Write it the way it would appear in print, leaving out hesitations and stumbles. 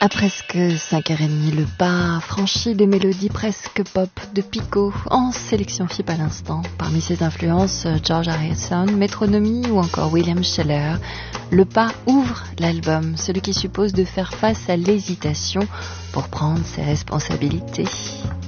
À presque 5h30, le pas franchit des mélodies presque pop de Pico, en sélection FIP à l'instant. Parmi ses influences, George Harrison, Metronomy ou encore William Sheller. Le pas ouvre l'album, celui qui suppose de faire face à l'hésitation pour prendre ses responsabilités.